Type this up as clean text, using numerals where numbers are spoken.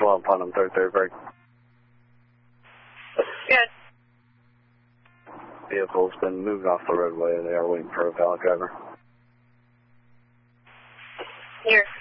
12 upon them, 33 break. Good. Vehicle's been moved off the roadway. They are waiting for a pallet driver. Here.